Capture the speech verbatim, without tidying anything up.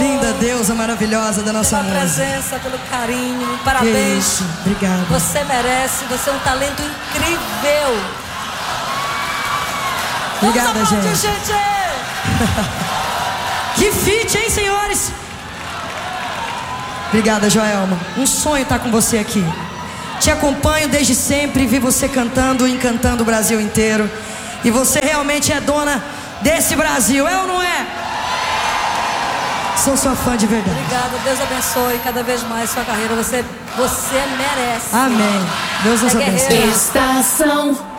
Linda deusa maravilhosa da nossa pela música. presença, pelo carinho. Parabéns. Isso, obrigado. Você merece, você é um talento incrível. Obrigada, Vamos aplaudir, gente. gente. Que feat, hein, senhores? Obrigada, Joelma. Um sonho estar com você aqui. Te acompanho desde sempre, vi você cantando e encantando o Brasil inteiro. E você realmente é dona desse Brasil, é ou não é? Sou sua fã de verdade. Obrigada, Deus abençoe cada vez mais sua carreira. Você, você merece. Amém. Deus nos Você é abençoe. guerreira. Estação